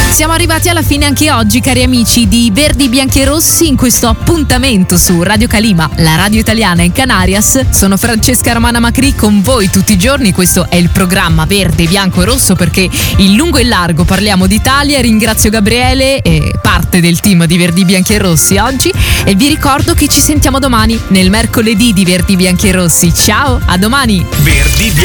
Siamo arrivati alla fine anche oggi, cari amici di Verdi, Bianchi e Rossi, in questo appuntamento su Radio Calima, la radio italiana in Canarias. Sono Francesca Romana Macri con voi tutti i giorni. Questo è il programma Verde, Bianco e Rosso, perché in lungo e in largo parliamo d'Italia. Ringrazio Gabriele, parte del team di Verdi, Bianchi e Rossi oggi, e vi ricordo che ci sentiamo domani nel mercoledì di Verdi, Bianchi e Rossi. Ciao, a domani! Verdi,